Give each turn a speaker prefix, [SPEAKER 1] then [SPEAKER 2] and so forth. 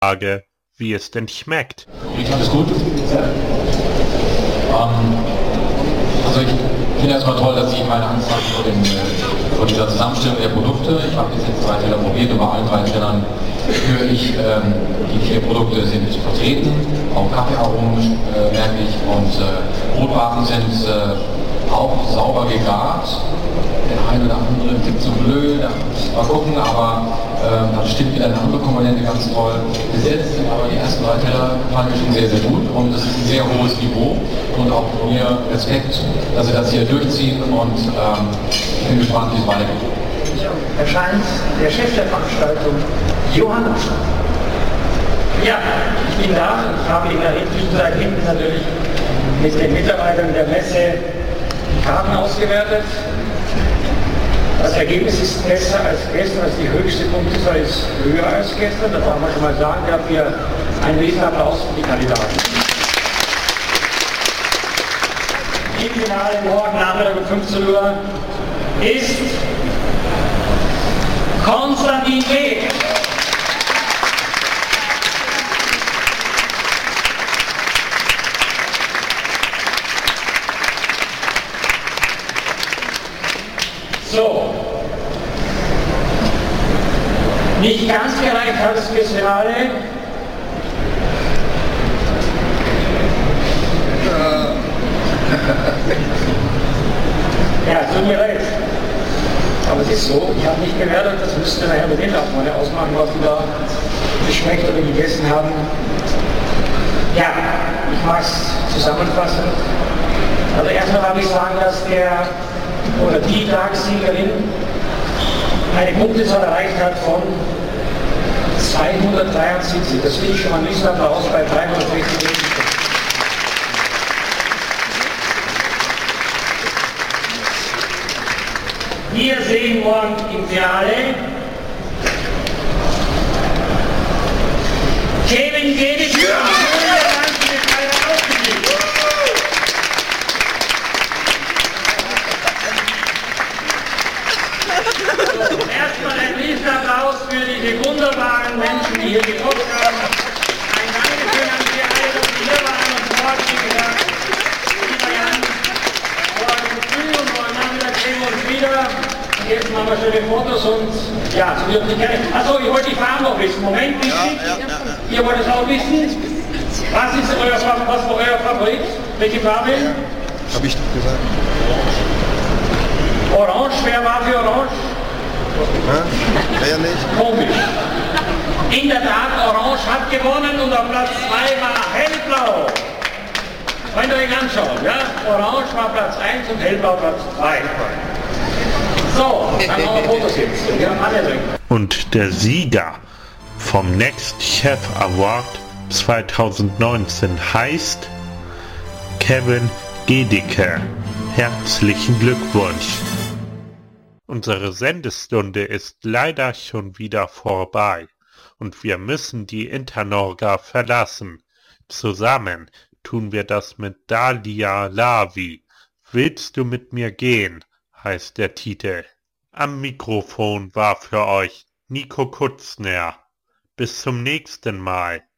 [SPEAKER 1] Frage, wie es denn schmeckt.
[SPEAKER 2] Ich fand es gut. Also ich finde erstmal toll, dass Sie meine Angst haben vor dieser Zusammenstellung der Produkte. Ich habe jetzt 3 Teller probiert und bei allen 3 Tellern spüre ich, die 4 Produkte sind vertreten. Auch Kaffeearomen merke ich und Brotwafen sind auch sauber gegart. Der eine oder andere gibt so blöd, mal gucken, aber dann stimmt wieder eine andere Komponente ganz toll. Bis jetzt sind aber die ersten 3 Teller fand ich schon sehr, sehr gut und es ist ein sehr hohes Niveau und auch von mir Respekt, dass Sie das hier durchziehen und ich bin gespannt, wie es weitergeht.
[SPEAKER 3] Erscheint der Chef der Veranstaltung, Johann Abstand. Ja, ich bin da. Ich habe in der Zwischenzeit hinten natürlich mit den Mitarbeitern der Messe die Karten ausgewertet. Das Ergebnis ist besser als gestern, also die höchste Punktezahl ist höher als gestern. Das darf man schon mal sagen. Wir haben hier einen Riesenapplaus für die Kandidaten. Im Finale morgen Nachmittag um 15 Uhr ist Konstantin Beek. So, nicht ganz gereicht hat es fürs Finale. Ja, es tut mir leid. Aber es ist so, ich habe nicht gewertet, das müsste nachher mit den Leuten ausmachen, was die da geschmeckt oder gegessen haben. Ja, ich mag es zusammenfassen. Also erstmal habe ich sagen, dass der oder die Tagessiegerin eine Punktezahl erreicht hat von 273. Das finde ich schon mal ein Riesenapplaus bei 360. Wir sehen morgen im Finale Kevin Geddes. Erstmal ein Riesenapplaus für diese wunderbaren Menschen, die hier geguckt haben. Ein Dankeschön an Sie alle, dass Sie hier waren und morgen, wie gesagt, lieber Jan, morgen früh und morgen Nachmittag sehen wir uns wieder. Und jetzt machen wir schöne Fotos und ja, so wird nicht gerne. Achso, ich wollte die Farben noch wissen. Moment, wichtig. Ihr wollt es auch wissen. Was ist euer Favorit? Welche Farbe?
[SPEAKER 4] Habe ich doch gesagt.
[SPEAKER 3] Orange, wer war für Orange?
[SPEAKER 4] Wer nicht?
[SPEAKER 3] Komisch. In der Tat, Orange hat gewonnen und auf Platz 2 war Hellblau. Könnt ihr euch anschauen, ja? Orange war Platz 1 und Hellblau Platz 2. So, dann haben wir Fotos jetzt. Wir haben alle drin.
[SPEAKER 1] Und der Sieger vom Next Chef Award 2019 heißt Kevin Gedicke. Herzlichen Glückwunsch! Unsere Sendestunde ist leider schon wieder vorbei und wir müssen die Internorga verlassen. Zusammen tun wir das mit Dalia Lavi. Willst du mit mir gehen? Heißt der Titel. Am Mikrofon war für euch Nico Kutzner. Bis zum nächsten Mal.